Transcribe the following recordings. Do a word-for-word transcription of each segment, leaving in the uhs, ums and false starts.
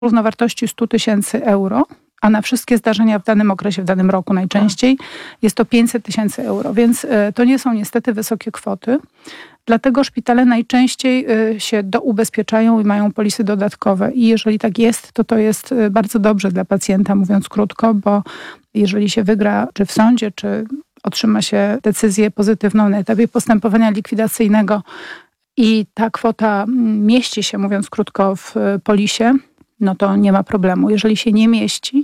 równowartości sto tysięcy euro, a na wszystkie zdarzenia w danym okresie, w danym roku najczęściej jest to pięćset tysięcy euro. Więc to nie są niestety wysokie kwoty. Dlatego szpitale najczęściej się doubezpieczają i mają polisy dodatkowe. I jeżeli tak jest, to to jest bardzo dobrze dla pacjenta, mówiąc krótko, bo jeżeli się wygra czy w sądzie, czy otrzyma się decyzję pozytywną na etapie postępowania likwidacyjnego i ta kwota mieści się, mówiąc krótko, w polisie, no to nie ma problemu. Jeżeli się nie mieści,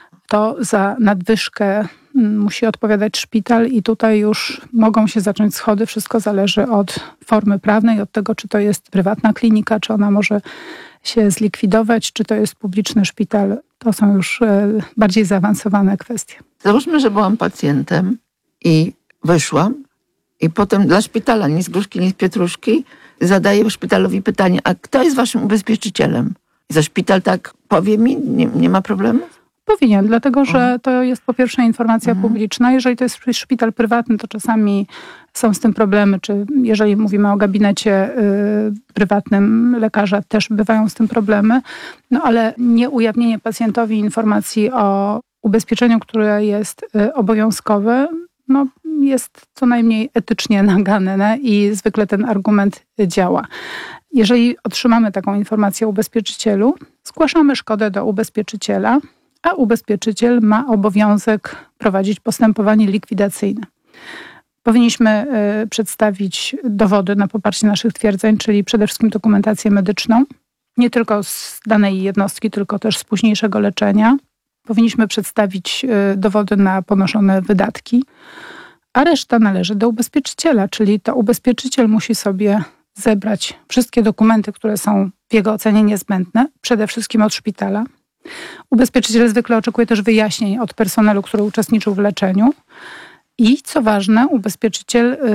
to za nadwyżkę musi odpowiadać szpital i tutaj już mogą się zacząć schody. Wszystko zależy od formy prawnej, od tego, czy to jest prywatna klinika, czy ona może się zlikwidować, czy to jest publiczny szpital. To są już bardziej zaawansowane kwestie. Załóżmy, że byłam pacjentem i wyszłam i potem dla szpitala, ni z gruszki, ni z pietruszki, zadaję szpitalowi pytanie, a kto jest waszym ubezpieczycielem? I za szpital tak powie mi, nie, nie ma problemu? Powinien, dlatego że to jest po pierwsze informacja Mhm. publiczna. Jeżeli to jest szpital prywatny, to czasami są z tym problemy, czy jeżeli mówimy o gabinecie y, prywatnym lekarza, też bywają z tym problemy. No ale nieujawnienie pacjentowi informacji o ubezpieczeniu, które jest y, obowiązkowe, no, jest co najmniej etycznie naganne i zwykle ten argument działa. Jeżeli otrzymamy taką informację o ubezpieczycielu, zgłaszamy szkodę do ubezpieczyciela, a ubezpieczyciel ma obowiązek prowadzić postępowanie likwidacyjne. Powinniśmy y, przedstawić dowody na poparcie naszych twierdzeń, czyli przede wszystkim dokumentację medyczną, nie tylko z danej jednostki, tylko też z późniejszego leczenia. Powinniśmy przedstawić y, dowody na ponoszone wydatki, a reszta należy do ubezpieczyciela, czyli to ubezpieczyciel musi sobie zebrać wszystkie dokumenty, które są w jego ocenie niezbędne, przede wszystkim od szpitala. Ubezpieczyciel zwykle oczekuje też wyjaśnień od personelu, który uczestniczył w leczeniu. I co ważne, ubezpieczyciel y,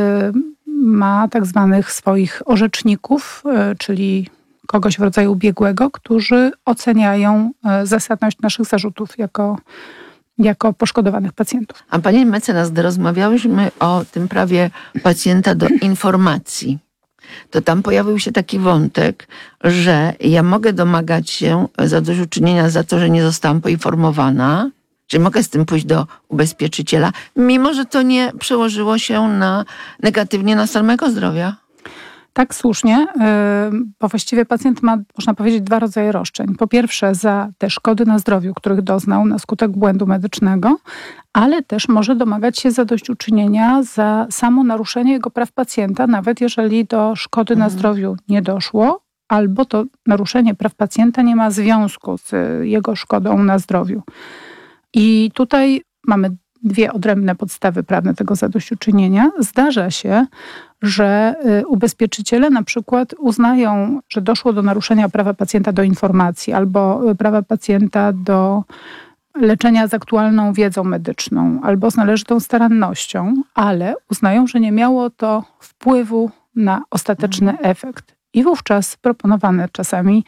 ma tak zwanych swoich orzeczników, y, czyli kogoś w rodzaju biegłego, którzy oceniają y, zasadność naszych zarzutów jako, jako poszkodowanych pacjentów. A pani mecenas, gdy rozmawiałyśmy o tym prawie pacjenta do informacji, to tam pojawił się taki wątek, że ja mogę domagać się zadośćuczynienia za to, że nie zostałam poinformowana, że mogę z tym pójść do ubezpieczyciela, mimo że to nie przełożyło się na negatywnie na stan mojego zdrowia. Tak, słusznie, bo właściwie pacjent ma, można powiedzieć, dwa rodzaje roszczeń. Po pierwsze za te szkody na zdrowiu, których doznał na skutek błędu medycznego, ale też może domagać się zadośćuczynienia za samo naruszenie jego praw pacjenta, nawet jeżeli do szkody na zdrowiu nie doszło, albo to naruszenie praw pacjenta nie ma związku z jego szkodą na zdrowiu. I tutaj mamy dwie odrębne podstawy prawne tego zadośćuczynienia. Zdarza się, że ubezpieczyciele na przykład uznają, że doszło do naruszenia prawa pacjenta do informacji albo prawa pacjenta do leczenia z aktualną wiedzą medyczną albo z należytą starannością, ale uznają, że nie miało to wpływu na ostateczny efekt. I wówczas proponowane czasami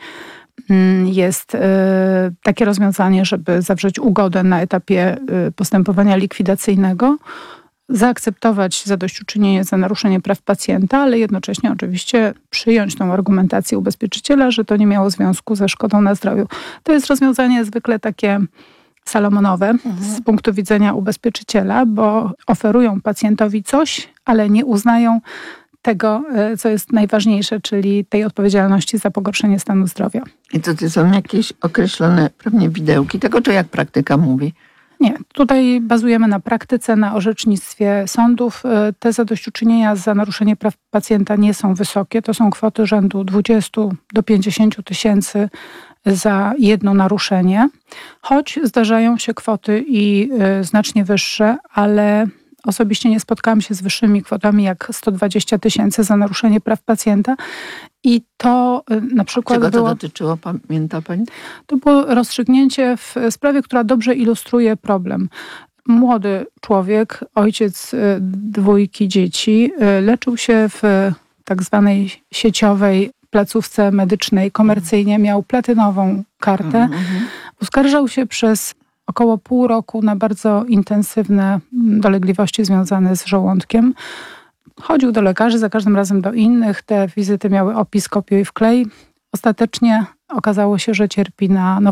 jest takie rozwiązanie, żeby zawrzeć ugodę na etapie postępowania likwidacyjnego, zaakceptować zadośćuczynienie za naruszenie praw pacjenta, ale jednocześnie oczywiście przyjąć tą argumentację ubezpieczyciela, że to nie miało związku ze szkodą na zdrowiu. To jest rozwiązanie zwykle takie salomonowe mhm. z punktu widzenia ubezpieczyciela, bo oferują pacjentowi coś, ale nie uznają tego, co jest najważniejsze, czyli tej odpowiedzialności za pogorszenie stanu zdrowia. I to, to są jakieś określone pewnie widełki tego, czy jak praktyka mówi? Nie, tutaj bazujemy na praktyce, na orzecznictwie sądów. Te zadośćuczynienia za naruszenie praw pacjenta nie są wysokie. To są kwoty rzędu dwadzieścia do pięćdziesięciu tysięcy za jedno naruszenie. Choć zdarzają się kwoty i znacznie wyższe, ale osobiście nie spotkałam się z wyższymi kwotami jak sto dwadzieścia tysięcy za naruszenie praw pacjenta. I to na przykład Czego to było, dotyczyło, pamięta pani? To było rozstrzygnięcie w sprawie, która dobrze ilustruje problem. Młody człowiek, ojciec dwójki dzieci, leczył się w tak zwanej sieciowej placówce medycznej komercyjnie, miał platynową kartę. Uskarżał się przez około pół roku na bardzo intensywne dolegliwości związane z żołądkiem. Chodził do lekarzy, za każdym razem do innych. Te wizyty miały opis, kopiuj i wklej. ostatecznie okazało się, że cierpi na